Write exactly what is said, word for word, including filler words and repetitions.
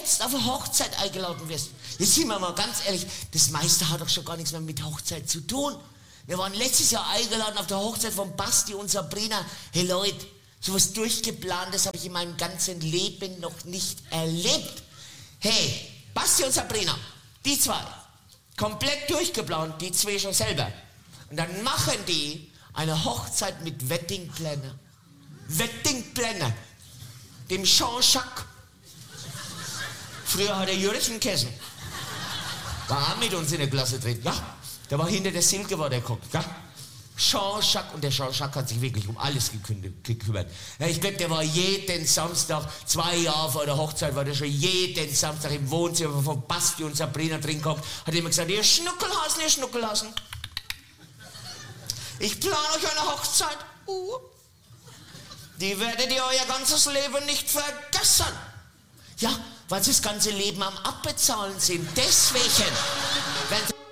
jetzt auf eine Hochzeit eingeladen wirst. Jetzt sind wir mal ganz ehrlich, das meiste hat doch schon gar nichts mehr mit Hochzeit zu tun. Wir waren letztes Jahr eingeladen auf der Hochzeit von Basti und Sabrina. Hey Leute, sowas Durchgeplantes habe ich in meinem ganzen Leben noch nicht erlebt. Hey, Basti und Sabrina, die zwei, komplett durchgeplant, die zwei schon selber. Und dann machen die eine Hochzeit mit Weddingplanner. Weddingplanner. Dem Jean-Jacques. Früher hat er Jürgen Kessen. War auch mit uns in der Klasse drin, ja. Der war hinter der Silke, war der geguckt, ja. Jean-Jacques, und der Jean-Jacques hat sich wirklich um alles gekümmert. Ja, ich glaube, der war jeden Samstag, zwei Jahre vor der Hochzeit, war der schon jeden Samstag im Wohnzimmer von Basti und Sabrina drin geguckt, hat immer gesagt, ihr Schnuckelhasen, ihr Schnuckelhasen. Ich plane euch eine Hochzeit. Uh. Die werdet ihr euer ganzes Leben nicht vergessen. Ja, weil sie das ganze Leben am Abbezahlen sind. Deswegen. Wenn